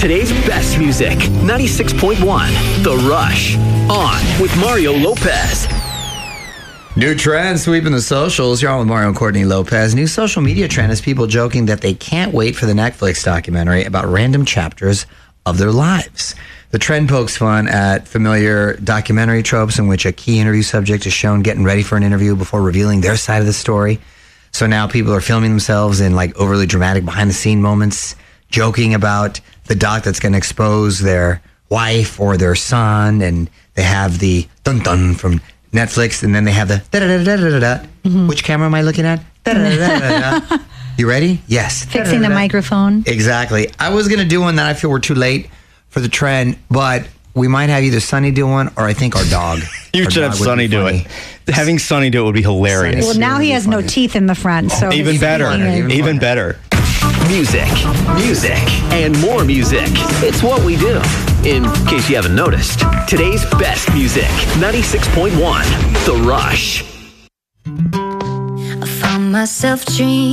Today's best music, 96.1, The Rush. On with Mario Lopez. New trend sweeping the socials. You're on with Mario and Courtney Lopez. New social media trend is people joking that they can't wait for the Netflix documentary about random chapters of their lives. The trend pokes fun at familiar documentary tropes in which a key interview subject is shown getting ready for an interview before revealing their side of the story. So now people are filming themselves in like overly dramatic behind the scene moments, joking about the doc that's going to expose their wife or their son, and they have the dun-dun from Netflix, and then they have the da-da-da-da-da-da. Mm-hmm. Which camera am I looking at? Da-da-da-da-da-da. You ready? Yes. Fixing the microphone. Exactly. I was going to do one that I feel we're too late for the trend, but we might have either Sonny do one or I think our dog. You should have Sonny do it. Having Sonny do it would be hilarious. Well, now he has no teeth in the front, so even better. Even better. Music, and more music. It's what we do. In case you haven't noticed, today's best music, 96.1, The Rush. I found myself dreaming.